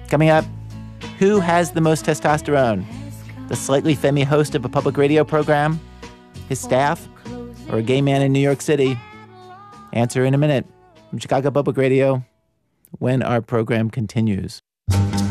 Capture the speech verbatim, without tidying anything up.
Coming up, who has the most testosterone? The slightly femmy host of a public radio program, his staff, or a gay man in New York City? Answer in a minute from Chicago Public Radio when our program continues.